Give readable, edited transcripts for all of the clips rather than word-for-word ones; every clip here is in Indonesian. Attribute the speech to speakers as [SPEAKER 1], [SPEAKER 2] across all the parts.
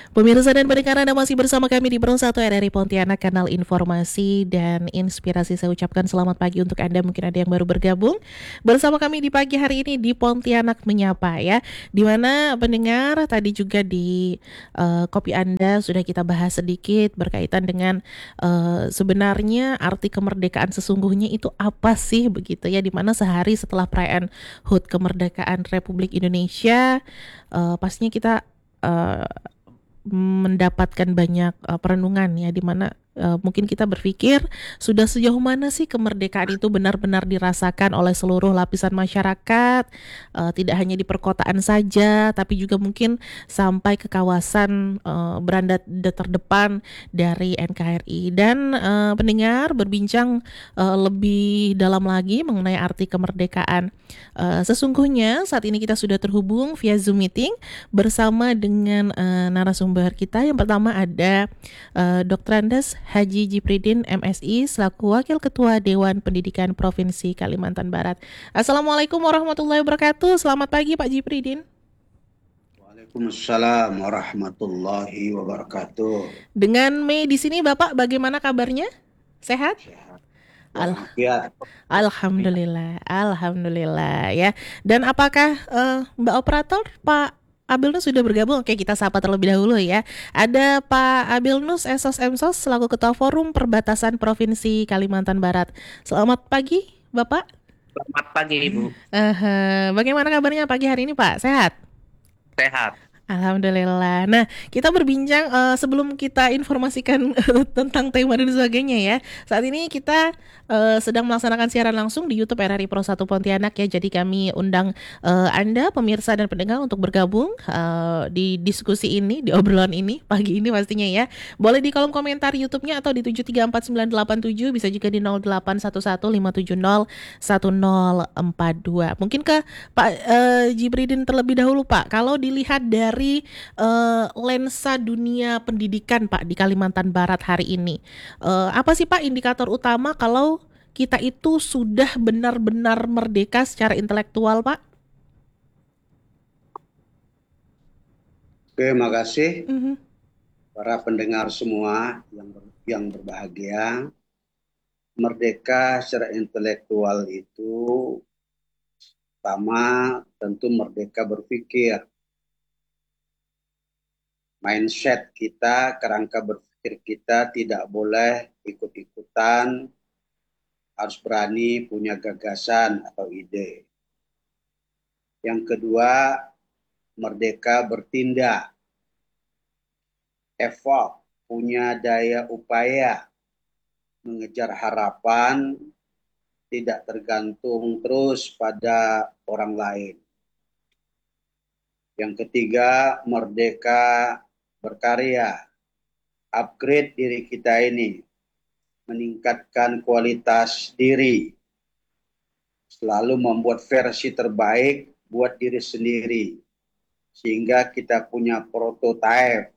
[SPEAKER 1] Pemirsa dan pendengar Anda masih bersama kami di Pro 1 RRI Pontianak, kanal informasi dan inspirasi. Saya ucapkan selamat pagi untuk Anda, mungkin ada yang baru bergabung bersama kami di pagi hari ini di Pontianak Menyapa ya. Dimana pendengar tadi juga di kopi Anda sudah kita bahas sedikit berkaitan dengan sebenarnya arti kemerdekaan sesungguhnya itu apa sih begitu ya. Dimana sehari setelah perayaan HUT kemerdekaan Republik Indonesia, pastinya kita eh, mendapatkan banyak perenungan ya, di mana mungkin kita berpikir sudah sejauh mana sih kemerdekaan itu benar-benar dirasakan oleh seluruh lapisan masyarakat, tidak hanya di perkotaan saja tapi juga mungkin sampai ke kawasan beranda terdepan dari NKRI. Dan pendengar berbincang lebih dalam lagi mengenai arti kemerdekaan sesungguhnya, saat ini kita sudah terhubung via Zoom meeting bersama dengan narasumber kita. Yang pertama ada Dr. Andes Haji Jipridin MSI selaku Wakil Ketua Dewan Pendidikan Provinsi Kalimantan Barat. Assalamualaikum warahmatullahi wabarakatuh. Selamat pagi Pak Jipridin.
[SPEAKER 2] Waalaikumsalam warahmatullahi wabarakatuh.
[SPEAKER 1] Dengan Mei di sini Bapak bagaimana kabarnya? Sehat?
[SPEAKER 2] Sehat
[SPEAKER 1] Al
[SPEAKER 2] walafiat.
[SPEAKER 1] Alhamdulillah, alhamdulillah ya. Dan apakah Mbak Operator Pak Abilnus sudah bergabung? Oke, kita sapa terlebih dahulu ya. Ada Pak Abilnus Esos Emsos selaku Ketua Forum Perbatasan Provinsi Kalimantan Barat. Selamat pagi, Bapak.
[SPEAKER 3] Selamat pagi, Ibu.
[SPEAKER 1] Bagaimana kabarnya pagi hari ini, Pak? Sehat?
[SPEAKER 3] Sehat.
[SPEAKER 1] Alhamdulillah. Nah, kita berbincang sebelum kita informasikan tentang tema dan sebagainya ya. Saat ini kita sedang melaksanakan siaran langsung di YouTube RRI Pro 1 Pontianak ya. Jadi kami undang Anda pemirsa dan pendengar untuk bergabung di diskusi ini, di obrolan ini pagi ini pastinya ya. Boleh di kolom komentar YouTube-nya atau di 7348987, bisa juga di 081157010042. Mungkin ke Pak Jibridin terlebih dahulu Pak. Kalau dilihat dari lensa dunia pendidikan Pak di Kalimantan Barat hari ini, apa sih Pak indikator utama kalau kita itu sudah benar-benar merdeka secara intelektual Pak?
[SPEAKER 2] Oke, makasih
[SPEAKER 1] Mhm.
[SPEAKER 2] para pendengar semua yang berbahagia. Merdeka secara intelektual itu pertama tentu merdeka berpikir. Mindset kita, kerangka berpikir kita tidak boleh ikut-ikutan, harus berani punya gagasan atau ide. Yang kedua, merdeka bertindak, effort, punya daya upaya, mengejar harapan, tidak tergantung terus pada orang lain. Yang ketiga, merdeka berkarya, upgrade diri kita ini, meningkatkan kualitas diri, selalu membuat versi terbaik buat diri sendiri, sehingga kita punya prototipe.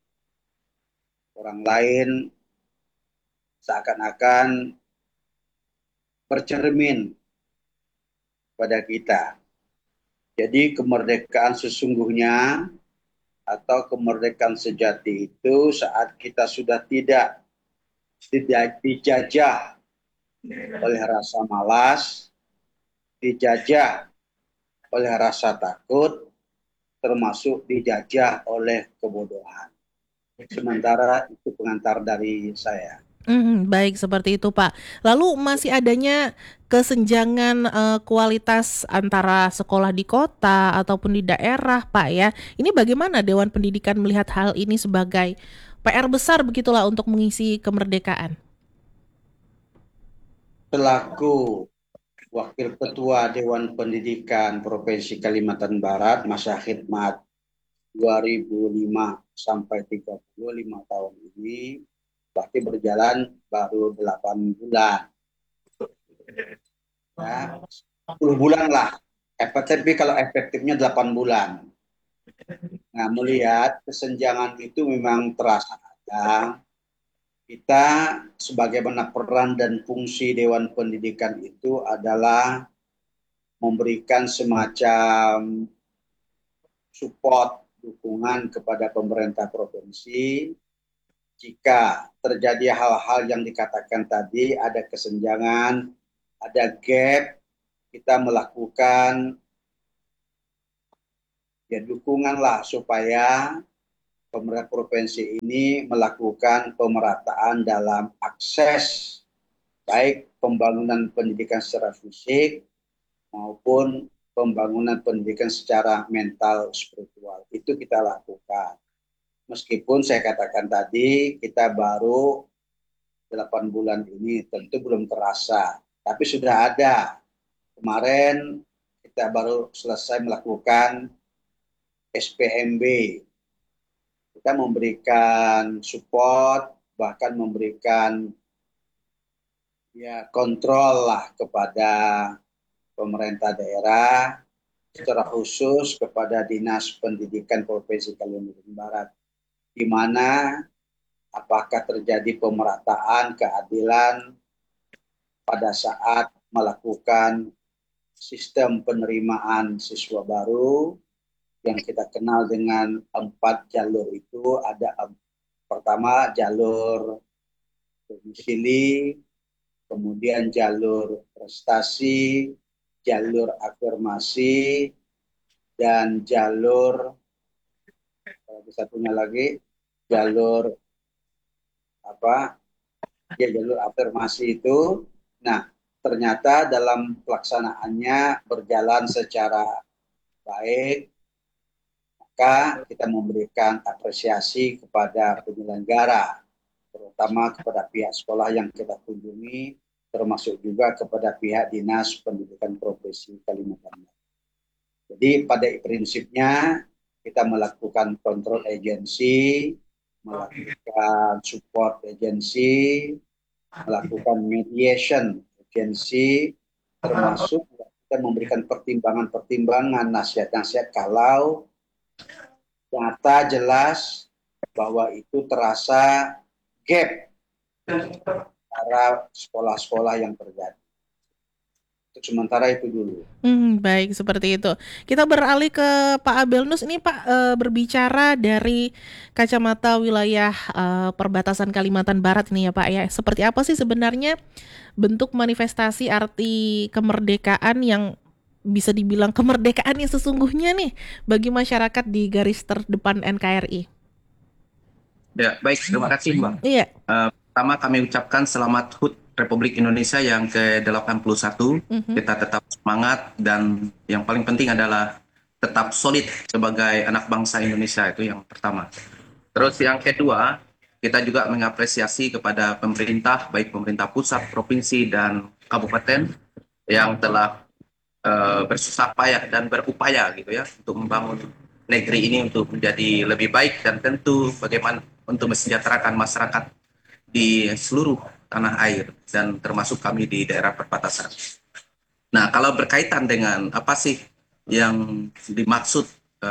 [SPEAKER 2] Orang lain seakan-akan bercermin pada kita. Jadi kemerdekaan sesungguhnya atau kemerdekaan sejati itu saat kita sudah tidak dijajah oleh rasa malas, dijajah oleh rasa takut, termasuk dijajah oleh kebodohan. Sementara itu pengantar dari saya.
[SPEAKER 1] Baik seperti itu Pak. Lalu masih adanya kesenjangan kualitas antara sekolah di kota ataupun di daerah Pak ya. Ini bagaimana Dewan Pendidikan melihat hal ini sebagai PR besar begitulah untuk mengisi kemerdekaan?
[SPEAKER 2] Selaku Wakil Ketua Dewan Pendidikan Provinsi Kalimantan Barat, masa khidmat 2005 sampai 35 tahun ini, berarti berjalan baru 8 bulan. Ya, 10 bulan lah. Tapi kalau efektifnya 8 bulan. Nah, melihat kesenjangan itu memang terasa ada. Kita sebagaimana peran dan fungsi Dewan Pendidikan itu adalah memberikan semacam support dukungan kepada pemerintah provinsi. Jika terjadi hal-hal yang dikatakan tadi, ada kesenjangan, ada gap, kita melakukan ya dukunganlah supaya pemerintah provinsi ini melakukan pemerataan dalam akses baik pembangunan pendidikan secara fisik maupun pembangunan pendidikan secara mental spiritual. Itu kita lakukan. Meskipun saya katakan tadi kita baru 8 bulan ini tentu belum terasa, tapi sudah ada. Kemarin kita baru selesai melakukan SPMB. Kita memberikan support, bahkan memberikan ya kontrol lah kepada pemerintah daerah, secara khusus kepada Dinas Pendidikan Provinsi Kalimantan Barat, di mana apakah terjadi pemerataan keadilan pada saat melakukan sistem penerimaan siswa baru yang kita kenal dengan 4 jalur itu. Ada pertama jalur domisili, kemudian jalur prestasi, jalur afirmasi, dan jalur satunya lagi jalur jalur afirmasi itu. Nah, ternyata dalam pelaksanaannya berjalan secara baik, maka kita memberikan apresiasi kepada penyelenggara, terutama kepada pihak sekolah yang kita kunjungi, termasuk juga kepada pihak Dinas Pendidikan Provinsi Kalimantan Barat. Jadi pada prinsipnya kita melakukan kontrol agensi, melakukan support agensi, melakukan mediation agensi, termasuk kita memberikan pertimbangan-pertimbangan, nasihat-nasihat kalau data jelas bahwa itu terasa gap antara sekolah-sekolah yang terjadi. Untuk sementara itu dulu.
[SPEAKER 1] Baik, seperti itu. Kita beralih ke Pak Abelnus. Ini Pak, berbicara dari kacamata wilayah perbatasan Kalimantan Barat ini ya Pak ya. Seperti apa sih sebenarnya bentuk manifestasi arti kemerdekaan yang bisa dibilang kemerdekaan yang sesungguhnya nih bagi masyarakat di garis terdepan NKRI?
[SPEAKER 3] Ya, baik, terima kasih, Mbak.
[SPEAKER 1] Iya.
[SPEAKER 3] Pertama kami ucapkan selamat HUT Republik Indonesia yang ke-81. Kita tetap semangat dan yang paling penting adalah tetap solid sebagai anak bangsa Indonesia, itu yang pertama. Terus yang kedua, kita juga mengapresiasi kepada pemerintah, baik pemerintah pusat, provinsi, dan kabupaten yang telah bersusah payah dan berupaya gitu ya untuk membangun negeri ini untuk menjadi lebih baik, dan tentu bagaimana untuk mesejahterakan masyarakat di seluruh tanah air dan termasuk kami di daerah perbatasan. Nah, kalau berkaitan dengan apa sih yang dimaksud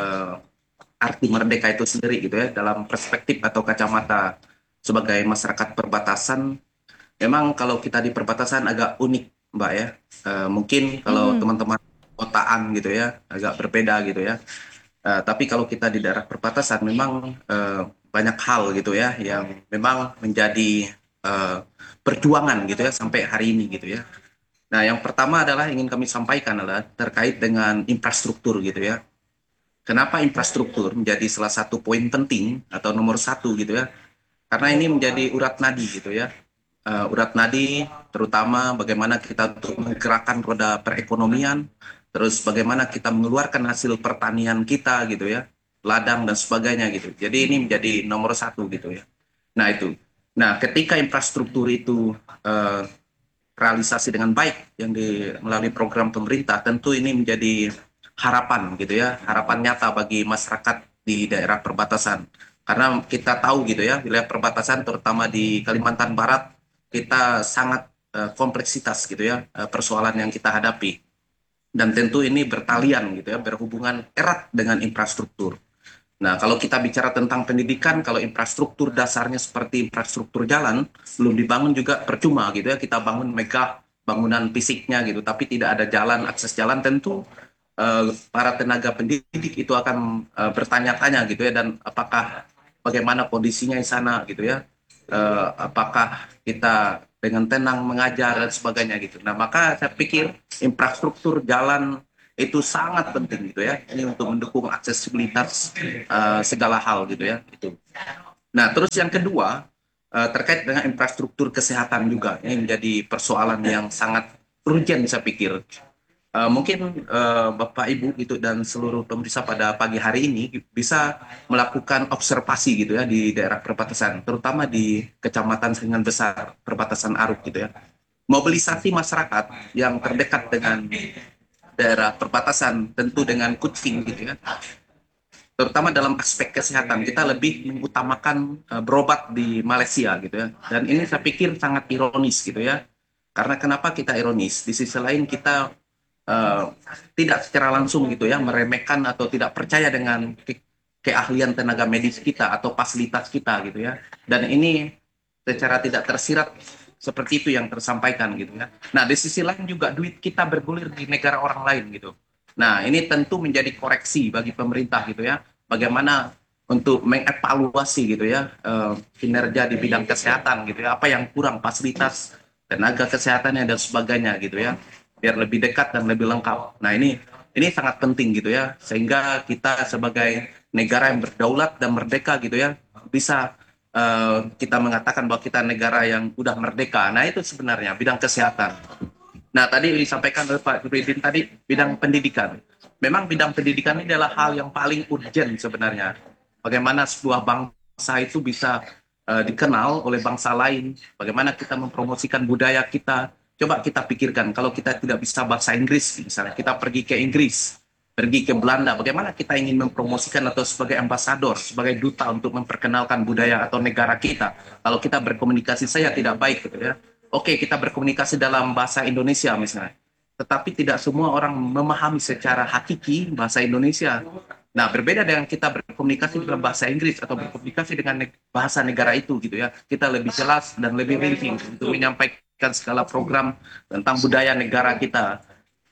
[SPEAKER 3] arti merdeka itu sendiri gitu ya dalam perspektif atau kacamata sebagai masyarakat perbatasan, memang kalau kita di perbatasan agak unik, Mbak ya. Mungkin kalau teman-teman kotaan gitu ya agak berbeda gitu ya. Tapi kalau kita di daerah perbatasan memang banyak hal gitu ya yang memang menjadi perjuangan gitu ya sampai hari ini gitu ya. Nah, yang pertama adalah ingin kami sampaikan adalah terkait dengan infrastruktur gitu ya. Kenapa infrastruktur menjadi salah satu poin penting atau nomor satu gitu ya? Karena ini menjadi urat nadi gitu ya. Urat nadi terutama bagaimana kita untuk menggerakkan roda perekonomian, terus bagaimana kita mengeluarkan hasil pertanian kita gitu ya, ladang dan sebagainya gitu. Jadi ini menjadi nomor satu gitu ya. Nah itu. Nah, ketika infrastruktur itu realisasi dengan baik yang melalui program pemerintah, tentu ini menjadi harapan gitu ya, harapan nyata bagi masyarakat di daerah perbatasan. Karena kita tahu gitu ya, wilayah perbatasan terutama di Kalimantan Barat kita sangat kompleksitas gitu ya persoalan yang kita hadapi. Dan tentu ini bertalian gitu ya, berhubungan erat dengan infrastruktur. Nah, kalau kita bicara tentang pendidikan, kalau infrastruktur dasarnya seperti infrastruktur jalan belum dibangun juga percuma gitu ya. Kita bangun megah bangunan fisiknya gitu, tapi tidak ada jalan, akses jalan, tentu para tenaga pendidik itu akan bertanya-tanya gitu ya, dan apakah bagaimana kondisinya di sana gitu ya. Apakah kita dengan tenang mengajar dan sebagainya gitu. Nah, maka saya pikir infrastruktur jalan itu sangat penting gitu ya. Ini untuk mendukung aksesibilitas segala hal gitu ya. Itu. Nah, terus yang kedua terkait dengan infrastruktur kesehatan juga. Ini menjadi persoalan yang sangat urgent saya pikir. Mungkin Bapak Ibu gitu dan seluruh pemirsa pada pagi hari ini bisa melakukan observasi gitu ya di daerah perbatasan, terutama di Kecamatan Seringan Besar, perbatasan Aruk gitu ya. Mobilisasi masyarakat yang terdekat dengan daerah perbatasan tentu dengan Kucing gitu ya. Terutama dalam aspek kesehatan, kita lebih mengutamakan berobat di Malaysia gitu ya. Dan ini saya pikir sangat ironis gitu ya. Karena kenapa kita ironis? Di sisi lain kita eh, tidak secara langsung gitu ya meremehkan atau tidak percaya dengan keahlian tenaga medis kita atau fasilitas kita gitu ya. Dan ini secara tidak tersirat seperti itu yang tersampaikan gitu ya. Nah, di sisi lain juga duit kita bergulir di negara orang lain gitu. Nah, ini tentu menjadi koreksi bagi pemerintah gitu ya. Bagaimana untuk mengevaluasi gitu ya kinerja di bidang kesehatan gitu ya. Apa yang kurang, fasilitas tenaga kesehatannya dan sebagainya gitu ya. Biar lebih dekat dan lebih lengkap. Nah, ini sangat penting gitu ya. Sehingga kita sebagai negara yang berdaulat dan merdeka gitu ya bisa kita mengatakan bahwa kita negara yang udah merdeka. Nah, itu sebenarnya bidang kesehatan. Nah, tadi disampaikan oleh Pak Juridin tadi bidang pendidikan. Memang bidang pendidikan ini adalah hal yang paling urgent sebenarnya. Bagaimana sebuah bangsa itu bisa dikenal oleh bangsa lain, bagaimana kita mempromosikan budaya kita. Coba kita pikirkan, kalau kita tidak bisa bahasa Inggris, misalnya kita pergi ke Inggris, pergi ke Belanda, bagaimana kita ingin mempromosikan atau sebagai ambasador, sebagai duta untuk memperkenalkan budaya atau negara kita. Kalau kita berkomunikasi saya tidak baik gitu ya. Oke, kita berkomunikasi dalam bahasa Indonesia misalnya. Tetapi tidak semua orang memahami secara hakiki bahasa Indonesia. Nah, berbeda dengan kita berkomunikasi dalam bahasa Inggris atau berkomunikasi dengan bahasa negara itu gitu ya. Kita lebih jelas dan lebih rinci untuk menyampaikan segala program tentang budaya negara kita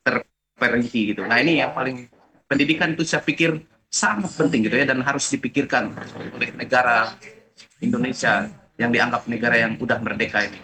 [SPEAKER 3] terperinci gitu. Nah, ini yang paling pendidikan itu saya pikir sangat penting gitu ya dan harus dipikirkan oleh negara Indonesia yang dianggap negara yang udah merdeka ini.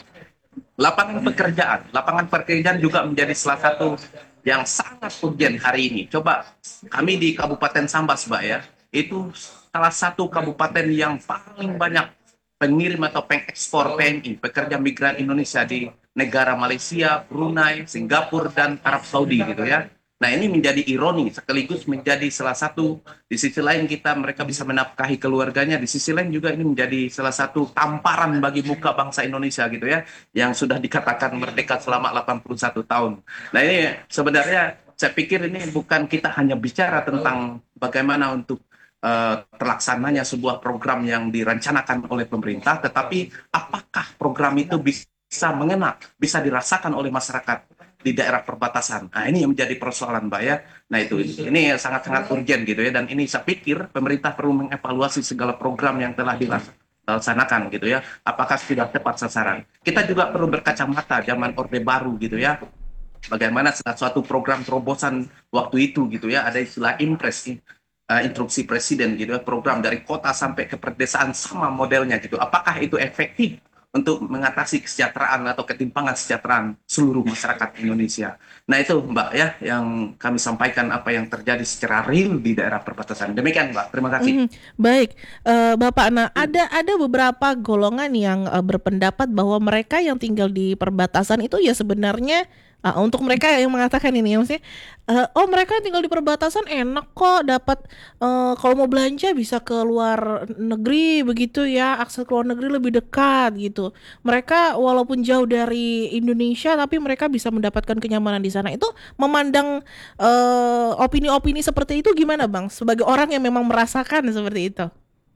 [SPEAKER 3] Lapangan pekerjaan juga menjadi salah satu yang sangat urgent hari ini. Coba kami di Kabupaten Sambas, Mbak ya, itu salah satu kabupaten yang paling banyak pengirim atau pengekspor PMI, pekerja migran Indonesia di negara Malaysia, Brunei, Singapura, dan Arab Saudi gitu ya. Nah, ini menjadi ironi sekaligus menjadi salah satu di sisi lain mereka bisa menafkahi keluarganya, di sisi lain juga ini menjadi salah satu tamparan bagi muka bangsa Indonesia gitu ya yang sudah dikatakan merdeka selama 81 tahun. Nah, ini sebenarnya saya pikir ini bukan kita hanya bicara tentang bagaimana untuk terlaksananya sebuah program yang dirancanakan oleh pemerintah, tetapi apakah program itu bisa mengena, bisa dirasakan oleh masyarakat di daerah perbatasan. Nah, ini yang menjadi persoalan, Mbak ya. Nah, ini sangat-sangat urgent gitu ya. Dan ini saya pikir pemerintah perlu mengevaluasi segala program yang telah dilaksanakan gitu ya. Apakah sudah tepat sasaran? Kita juga perlu berkacamata zaman Orde Baru gitu ya. Bagaimana suatu program terobosan waktu itu gitu ya. Ada istilah impres, instruksi presiden gitu ya. Program dari kota sampai ke perdesaan sama modelnya gitu. Apakah itu efektif untuk mengatasi kesejahteraan atau ketimpangan kesejahteraan seluruh masyarakat Indonesia. Nah, itu Mbak ya yang kami sampaikan apa yang terjadi secara real di daerah perbatasan. Demikian Mbak, terima kasih.
[SPEAKER 1] Baik, Bapak. Nah, ada beberapa golongan yang berpendapat bahwa mereka yang tinggal di perbatasan itu ya sebenarnya untuk mereka yang mengatakan ini ya maksudnya, oh mereka yang tinggal di perbatasan enak kok dapat kalau mau belanja bisa ke luar negeri begitu ya, akses ke luar negeri lebih dekat gitu. Mereka walaupun jauh dari Indonesia tapi mereka bisa mendapatkan kenyamanan di sana. Itu memandang opini-opini seperti itu gimana Bang? Sebagai orang yang memang merasakan seperti itu.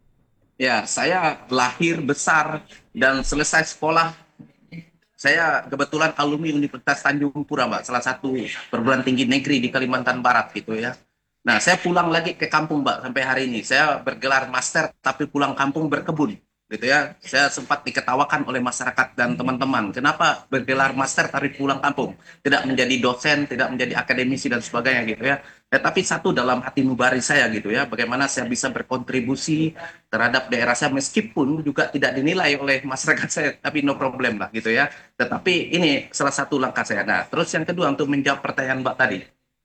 [SPEAKER 3] Ya, saya lahir, besar, dan selesai sekolah. Saya kebetulan alumni Universitas Tanjung Pura, Mbak, salah satu perguruan tinggi negeri di Kalimantan Barat gitu ya. Nah, saya pulang lagi ke kampung, Mbak, sampai hari ini. Saya bergelar master, tapi pulang kampung berkebun, gitu ya. Saya sempat diketawakan oleh masyarakat dan teman-teman. Kenapa bergelar master tapi pulang kampung? Tidak menjadi dosen, tidak menjadi akademisi dan sebagainya gitu ya. Tapi satu dalam hati nurani saya gitu ya, bagaimana saya bisa berkontribusi terhadap daerah saya meskipun juga tidak dinilai oleh masyarakat saya, tapi no problem lah gitu ya. Tetapi ini salah satu langkah saya. Nah, terus yang kedua untuk menjawab pertanyaan Mbak tadi,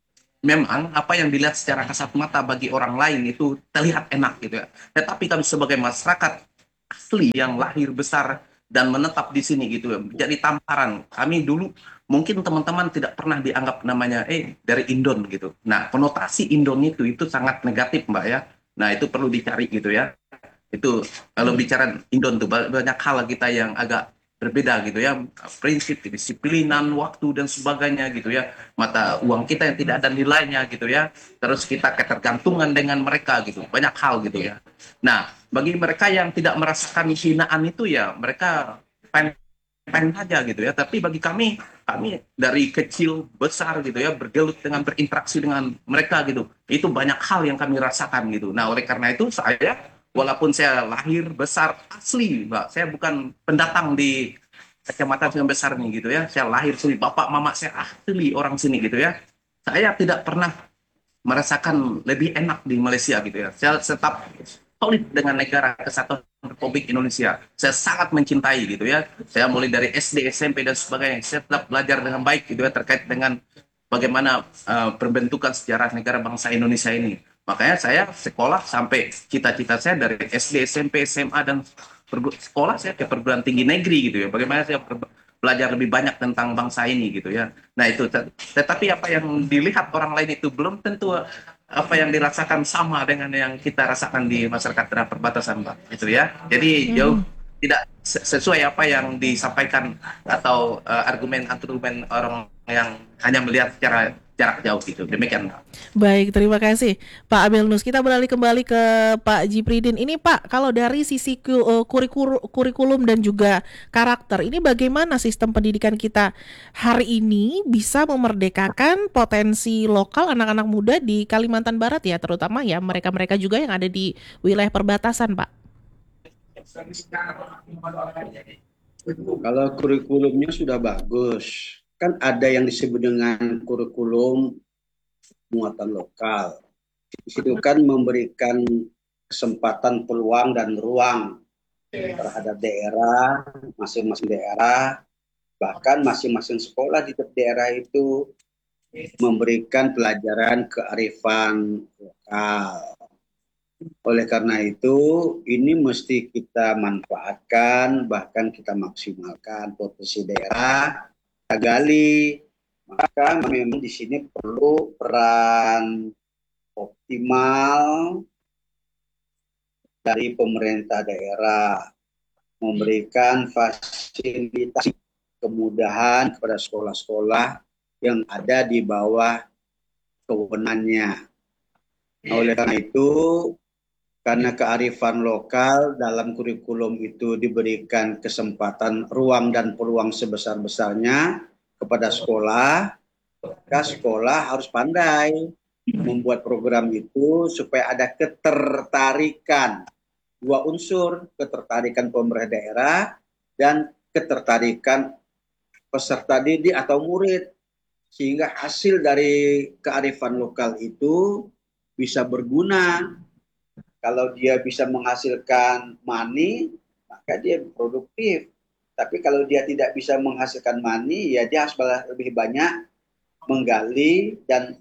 [SPEAKER 3] memang apa yang dilihat secara kasat mata bagi orang lain itu terlihat enak gitu ya. Tetapi kami sebagai masyarakat asli yang lahir besar dan menetap di sini gitu ya, jadi tamparan. Kami dulu mungkin teman-teman tidak pernah dianggap namanya dari Indon gitu. Nah, konotasi Indon itu sangat negatif Mbak ya. Nah, itu perlu dicari gitu ya. Itu kalau bicara Indon tuh banyak hal kita yang agak berbeda gitu ya, prinsip, kedisiplinan, waktu dan sebagainya gitu ya, mata uang kita yang tidak ada nilainya gitu ya, terus kita ketergantungan dengan mereka gitu, banyak hal gitu ya. Nah, bagi mereka yang tidak merasakan hinaan itu ya mereka pengen pengen aja gitu ya, tapi bagi kami dari kecil besar gitu ya bergelut dengan berinteraksi dengan mereka gitu, itu banyak hal yang kami rasakan gitu. Nah, oleh karena itu saya, walaupun saya lahir besar asli, Mbak, saya bukan pendatang di kecamatan yang besar nih gitu ya. Saya lahir sini, bapak mama saya asli orang sini gitu ya. Saya tidak pernah merasakan lebih enak di Malaysia gitu ya. Saya tetap solid dengan negara kesatuan Republik Indonesia. Saya sangat mencintai gitu ya. Saya mulai dari SD, SMP dan sebagainya. Saya tetap belajar dengan baik gitu ya terkait dengan bagaimana perbentukan sejarah negara bangsa Indonesia ini. Makanya saya sekolah sampai cita-cita saya dari SD, SMP, SMA dan sekolah saya ke perguruan tinggi negeri gitu ya. Bagaimana saya belajar lebih banyak tentang bangsa ini gitu ya. Nah itu, tetapi apa yang dilihat orang lain itu belum tentu apa yang dirasakan sama dengan yang kita rasakan di masyarakat daerah perbatasan, Pak. Itu ya. Jadi jauh
[SPEAKER 1] Mhm.
[SPEAKER 3] tidak sesuai apa yang disampaikan atau argumen-argumen orang yang hanya melihat secara jarak jauh gitu. Demikian, Pak.
[SPEAKER 1] Baik, terima kasih Pak Abelnus. Kita beralih kembali ke Pak Jipridin. Ini Pak, kalau dari sisi kurikulum dan juga karakter, ini bagaimana sistem pendidikan kita hari ini bisa memerdekakan potensi lokal anak-anak muda di Kalimantan Barat ya, terutama ya mereka-mereka juga yang ada di wilayah perbatasan, Pak.
[SPEAKER 2] Kalau kurikulumnya sudah bagus, kan ada yang disebut dengan kurikulum muatan lokal. Di situ kan memberikan kesempatan, peluang, dan ruang terhadap daerah, masing-masing daerah, bahkan masing-masing sekolah di daerah itu memberikan pelajaran kearifan lokal. Oleh karena itu, ini mesti kita manfaatkan, bahkan kita maksimalkan potensi daerah, kita gali. Maka memang di sini perlu peran optimal dari pemerintah daerah, memberikan fasilitas kemudahan kepada sekolah-sekolah yang ada di bawah kewenangannya. Nah, oleh karena itu, karena kearifan lokal dalam kurikulum itu diberikan kesempatan, ruang, dan peluang sebesar-besarnya kepada sekolah, maka sekolah harus pandai membuat program itu supaya ada ketertarikan, dua unsur, ketertarikan pemerintah daerah dan ketertarikan peserta didik atau murid, sehingga hasil dari kearifan lokal itu bisa berguna. Kalau dia bisa menghasilkan money, maka dia produktif. Tapi kalau dia tidak bisa menghasilkan money, ya dia harus lebih banyak menggali dan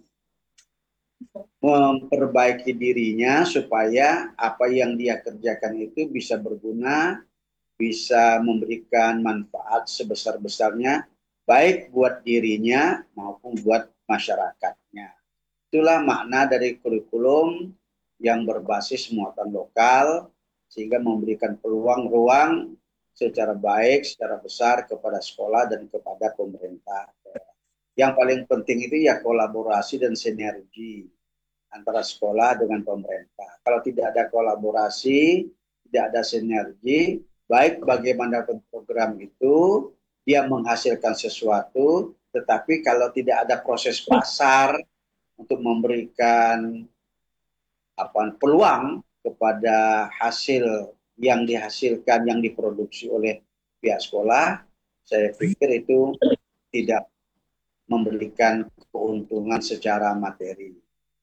[SPEAKER 2] memperbaiki dirinya supaya apa yang dia kerjakan itu bisa berguna, bisa memberikan manfaat sebesar-besarnya, baik buat dirinya maupun buat masyarakatnya. Itulah makna dari kurikulum yang berbasis muatan lokal, sehingga memberikan peluang ruang secara baik, secara besar kepada sekolah dan kepada pemerintah. Yang paling penting itu ya kolaborasi dan sinergi antara sekolah dengan pemerintah. Kalau tidak ada kolaborasi, tidak ada sinergi, baik bagaimana program itu, dia menghasilkan sesuatu, tetapi kalau tidak ada proses pasar untuk memberikan peluang kepada hasil yang dihasilkan, yang diproduksi oleh pihak sekolah, saya pikir itu tidak memberikan keuntungan secara materi.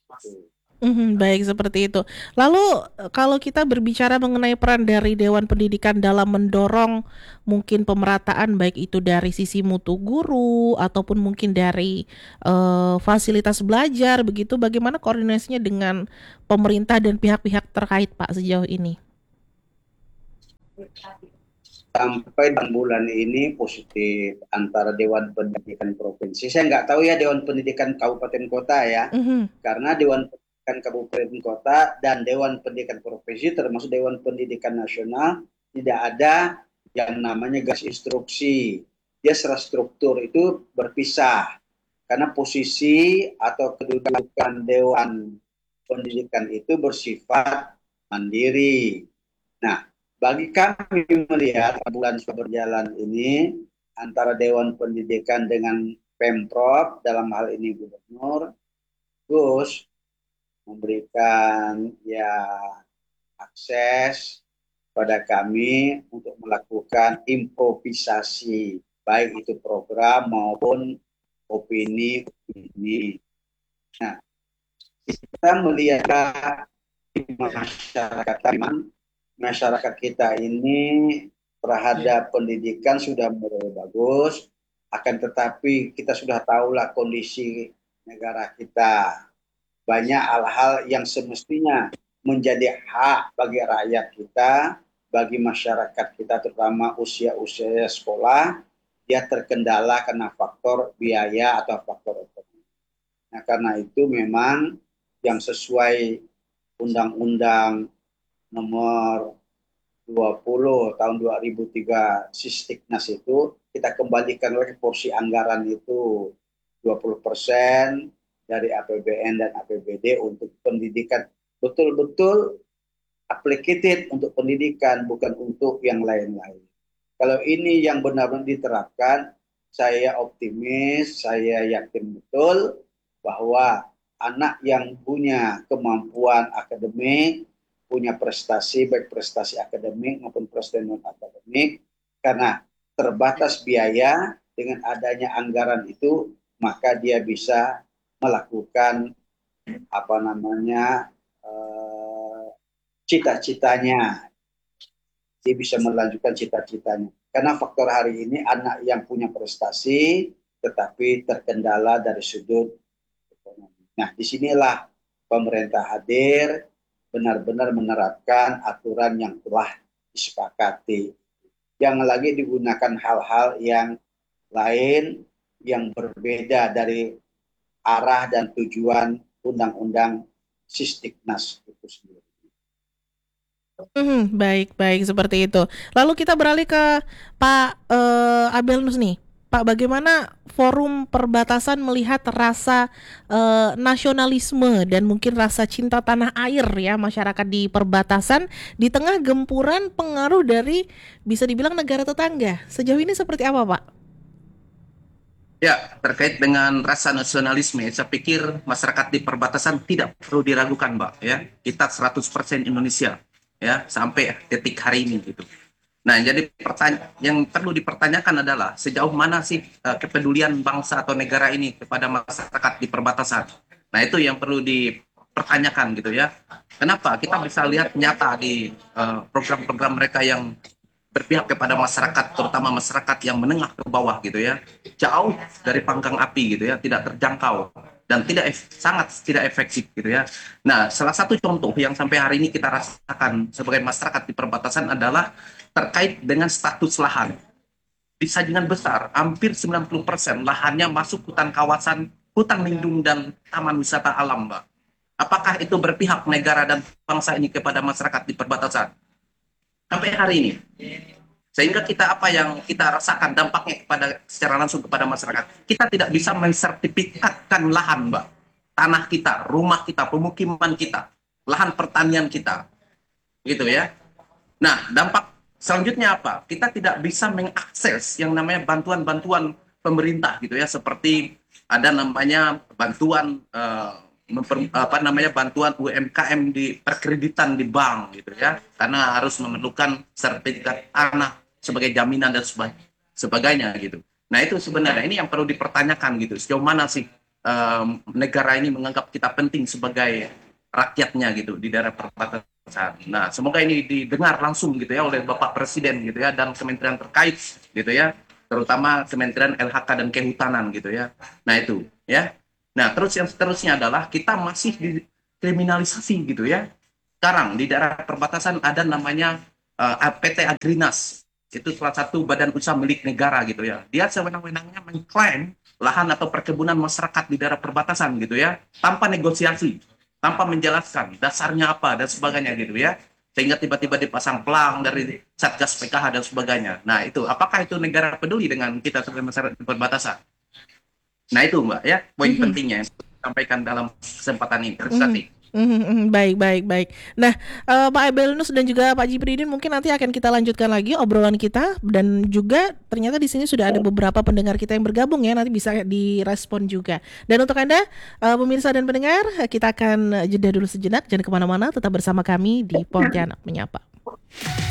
[SPEAKER 1] Baik, seperti itu. Lalu kalau kita berbicara mengenai peran dari Dewan Pendidikan dalam mendorong mungkin pemerataan baik itu dari sisi mutu guru ataupun mungkin dari fasilitas belajar begitu, bagaimana koordinasinya dengan pemerintah dan pihak-pihak terkait Pak sejauh ini?
[SPEAKER 2] Sampai dan bulan ini positif antara Dewan Pendidikan Provinsi. Saya nggak tahu ya Dewan Pendidikan Kabupaten Kota ya,
[SPEAKER 1] Mhm.
[SPEAKER 2] karena Dewan Pendidikan Kabupaten Kota dan Dewan Pendidikan Provinsi termasuk Dewan Pendidikan Nasional tidak ada yang namanya garis instruksi. Dia secara struktur itu berpisah karena posisi atau kedudukan Dewan Pendidikan itu bersifat mandiri. Nah, bagi kami melihat bulan sudah berjalan ini antara Dewan Pendidikan dengan Pemprov dalam hal ini Gubernur Gus memberikan ya akses pada kami untuk melakukan improvisasi baik itu program maupun opini ini. Nah, kita melihat masyarakat memang masyarakat kita ini terhadap pendidikan sudah mulai bagus, akan tetapi kita sudah tahulah kondisi negara kita. Banyak hal-hal yang semestinya menjadi hak bagi rakyat kita, bagi masyarakat kita terutama usia-usia sekolah, dia terkendala karena faktor biaya atau faktor ekonomi. Nah, karena itu memang yang sesuai Undang-Undang nomor 20 tahun 2003 Sistiknas itu kita kembalikan lagi porsi anggaran itu 20% dari APBN dan APBD untuk pendidikan betul-betul applicated untuk pendidikan bukan untuk yang lain-lain. Kalau ini yang benar-benar diterapkan, saya optimis, saya yakin betul bahwa anak yang punya kemampuan akademik, punya prestasi, baik prestasi akademik maupun prestasi non-akademik, karena terbatas biaya, dengan adanya anggaran itu, maka dia bisa melakukan apa namanya cita-citanya, dia bisa melanjutkan cita-citanya. Karena faktor hari ini anak yang punya prestasi tetapi terkendala dari sudut ekonomi. Nah, disinilah pemerintah hadir benar-benar menerapkan aturan yang telah disepakati. Jangan lagi digunakan hal-hal yang lain yang berbeda dari arah dan tujuan undang-undang Sistiknas itu sendiri.
[SPEAKER 1] Baik, baik seperti itu. Lalu kita beralih ke Pak Abelnus nih. Pak, bagaimana forum perbatasan melihat rasa nasionalisme dan mungkin rasa cinta tanah air ya masyarakat di perbatasan di tengah gempuran pengaruh dari bisa dibilang negara tetangga. Sejauh ini seperti apa, Pak?
[SPEAKER 3] Ya, terkait dengan rasa nasionalisme, saya pikir masyarakat di perbatasan tidak perlu diragukan, Mbak. Ya, kita 100% Indonesia, ya, sampai detik hari ini gitu. Nah, jadi yang perlu dipertanyakan adalah sejauh mana sih kepedulian bangsa atau negara ini kepada masyarakat di perbatasan. Nah, itu yang perlu dipertanyakan gitu ya. Kenapa? Kita bisa lihat nyata di program-program mereka yang berpihak kepada masyarakat, terutama masyarakat yang menengah ke bawah gitu ya, jauh dari pangkang api gitu ya, tidak terjangkau dan sangat tidak efektif gitu ya. Nah, salah satu contoh yang sampai hari ini kita rasakan sebagai masyarakat di perbatasan adalah terkait dengan status lahan. Di Sajingan Besar, hampir 90% lahannya masuk hutan kawasan, hutan lindung dan taman wisata alam, Mbak. Apakah itu berpihak negara dan bangsa ini kepada masyarakat di perbatasan? Sampai hari ini. Sehingga kita apa yang kita rasakan dampaknya secara langsung kepada masyarakat. Kita tidak bisa mensertifikatkan lahan, Mbak. Tanah kita, rumah kita, pemukiman kita, lahan pertanian kita. Gitu ya. Nah, dampak selanjutnya apa? Kita tidak bisa mengakses yang namanya bantuan-bantuan pemerintah gitu ya, seperti ada namanya bantuan bantuan UMKM di perkreditan di bank gitu ya, karena harus memerlukan sertifikat tanah sebagai jaminan dan sebagainya gitu. Nah, itu sebenarnya ini yang perlu dipertanyakan gitu, sejauh mana sih negara ini menganggap kita penting sebagai rakyatnya gitu di daerah perbatasan. Nah, semoga ini didengar langsung gitu ya oleh Bapak Presiden gitu ya dan kementerian terkait gitu ya, terutama Kementerian LHK dan Kehutanan gitu ya. Nah, itu ya. Nah, terus yang seterusnya adalah kita masih dikriminalisasi gitu ya. Sekarang di daerah perbatasan ada namanya PT Agrinas. Itu salah satu badan usaha milik negara gitu ya. Dia sewenang-wenangnya mengklaim lahan atau perkebunan masyarakat di daerah perbatasan gitu ya, tanpa negosiasi, tanpa menjelaskan dasarnya apa dan sebagainya gitu ya, sehingga tiba-tiba dipasang pelang dari Satgas PKH dan sebagainya. Nah itu, apakah itu negara peduli dengan kita sebagai masyarakat di perbatasan? Nah itu Mbak ya, poin pentingnya yang saya sampaikan dalam kesempatan ini. Terus tadi.
[SPEAKER 1] Baik. Nah, Pak Abelnus dan juga Pak Jipridin, mungkin nanti akan kita lanjutkan lagi obrolan kita, dan juga ternyata di sini sudah ada beberapa pendengar kita yang bergabung ya, nanti bisa direspon juga. Dan untuk Anda, pemirsa dan pendengar, kita akan jeda dulu sejenak, jangan kemana-mana, tetap bersama kami di Pontianak Menyapa.